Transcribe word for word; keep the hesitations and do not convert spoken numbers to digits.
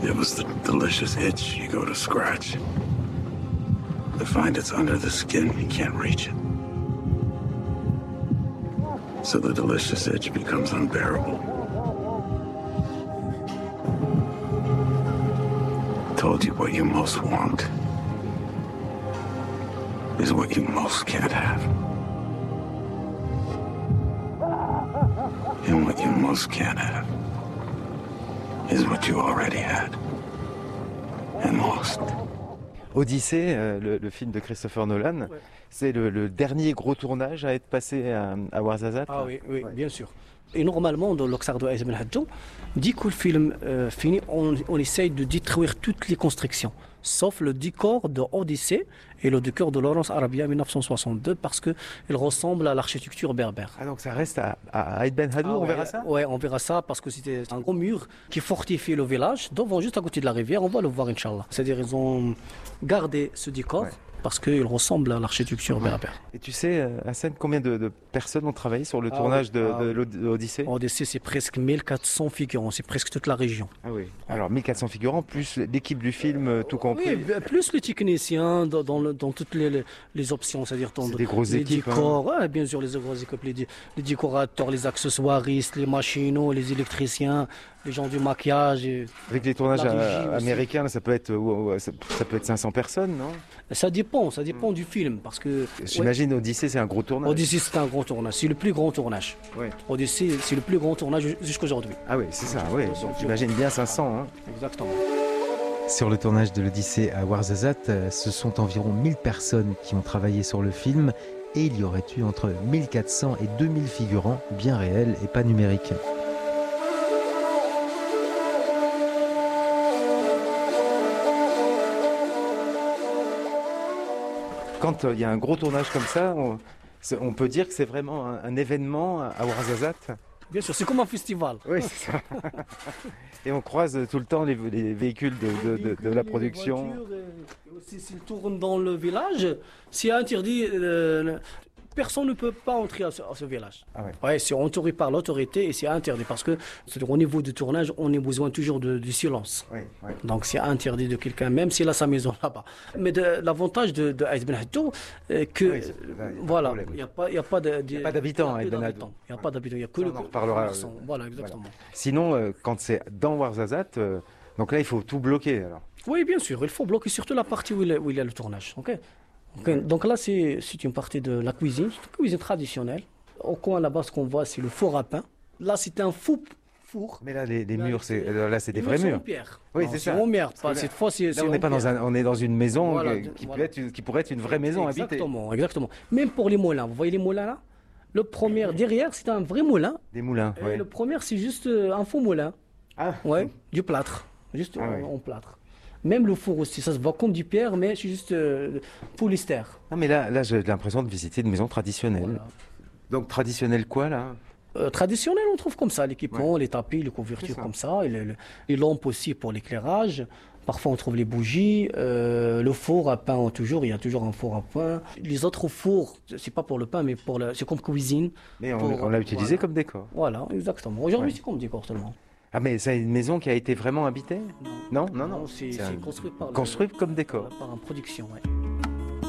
It was the delicious itch you go to scratch. To find it's under the skin, you can't reach it. So the delicious itch becomes unbearable. Told you what you most want is what you most can't have. And what you most can't have is what you already had and lost. Odyssée, euh, le, le film de Christopher Nolan, ouais. C'est le, le dernier gros tournage à être passé à, à Ouarzazate. Ah oui, oui, ouais. Bien sûr. Et normalement, dans l'Oxardo Aïs Ben Hadjo, dès que le film euh, finit, on, on essaye de détruire toutes les constructions, sauf le décor de Odyssée et le décor de Lawrence Arabia mille neuf cent soixante-deux, parce qu'il ressemble à l'architecture berbère. Ah, donc ça reste à, à Aïd Ben Hadjo, ah, on ouais, verra ça? Oui, on verra ça, parce que c'était un gros mur qui fortifie le village, devant, juste à côté de la rivière, on va le voir, Inch'Allah. C'est-à-dire qu'ils ont gardé ce décor. Ouais. Parce qu'il ressemble à l'architecture berbère. Et tu sais, Hassan, combien de, de personnes ont travaillé sur le ah tournage oui, de, ah de, de l'Odyssée? L'Odyssée, c'est presque mille quatre cents figurants, c'est presque toute la région. Ah oui. Alors mille quatre cents figurants, plus l'équipe du film, tout compris. Oui, plus les techniciens dans, dans, le, dans toutes les, les, les options, c'est-à-dire dans c'est des grosses les équipes. Décors, hein. Ouais, bien sûr, les grosses équipes, les, les décorateurs, les accessoiristes, les machinaux, les électriciens, les gens du maquillage. Et avec les tournages américains, là, ça peut être ça, ça peut être cinq cents personnes, non? Ça dépend, ça dépend mmh. du film, parce que. J'imagine ouais, Odyssée, c'est un gros tournage. Odyssée, c'est un gros tournage, c'est le plus grand tournage. Ouais. Odyssée, c'est le plus grand tournage jusqu'aujourd'hui. Ah oui, c'est ça, oui. J'imagine bien cinq cents. Hein. Exactement. Sur le tournage de l'Odyssée à Ouarzazate, ce sont environ mille personnes qui ont travaillé sur le film et il y aurait eu entre mille quatre cents et deux mille figurants, bien réels et pas numériques. Quand il euh, y a un gros tournage comme ça, on, on peut dire que c'est vraiment un, un événement à Ouarzazate. Bien sûr, c'est comme un festival. Oui, c'est ça. Et on croise tout le temps les, les véhicules de, de, de, véhicules, de la production. Et aussi, s'ils tournent dans le village, c'est interdit. Euh, Personne ne peut pas entrer à ce, à ce village. Ah ouais. Ouais, c'est entouré par l'autorité et c'est interdit parce que au niveau du tournage, on a besoin toujours de, de silence. Ouais, ouais. Donc c'est interdit de quelqu'un, même s'il a sa maison là-bas. Mais de, l'avantage de, de Aïd Ben Hadjo, euh, que ouais, euh, voilà, il n'y a pas, il y a pas de, de, pas d'habitants à Aïd Ben Hadjo. Il n'y a pas d'habitants, il n'y a que le. On en reparlera. Voilà, exactement. Voilà. Sinon, euh, quand c'est dans Ouarzazate, euh, donc là il faut tout bloquer alors. Oui, bien sûr, il faut bloquer surtout la partie où il, où il y a le tournage. Ok. Okay, donc là, c'est, c'est une partie de la cuisine, c'est une cuisine traditionnelle. Au coin là-bas, ce qu'on voit, c'est le four à pain. Là, c'est un fou, four. Mais là, les, les là, murs, c'est, là, c'est des vrais murs. En pierre. Oui, non, c'est, c'est ça. en pierre. Pas, cette fois, c'est, là, c'est on, en est pas dans un, on est dans une maison voilà, qui, voilà. Peut être, qui pourrait être une vraie maison exactement, habitée. Exactement, exactement. Même pour les moulins, vous voyez les moulins là? Le premier derrière, c'est un vrai moulin. Des moulins, oui. Le premier, c'est juste un faux moulin. Ah. Ouais, du plâtre, juste ah, en, oui. en plâtre. Même le four aussi, ça se voit comme du pierre, mais c'est juste euh, polyester. Ah mais là, là, j'ai l'impression de visiter une maison traditionnelle. Voilà. Donc traditionnelle quoi là? euh, Traditionnelle, on trouve comme ça, l'équipement, ouais. Les tapis, les couvertures ça. Comme ça, et les, les lampes aussi pour l'éclairage. Parfois on trouve les bougies, euh, le four à pain toujours, il y a toujours un four à pain. Les autres fours, c'est pas pour le pain, mais pour le, c'est comme cuisine. Mais on, pour, on l'a utilisé voilà. Comme décor. Voilà, exactement. Aujourd'hui, ouais. C'est comme décor seulement. Ah mais c'est une maison qui a été vraiment habitée? Non, non, non, non. non c'est, c'est construit par construit le, comme décor. Par une production, oui.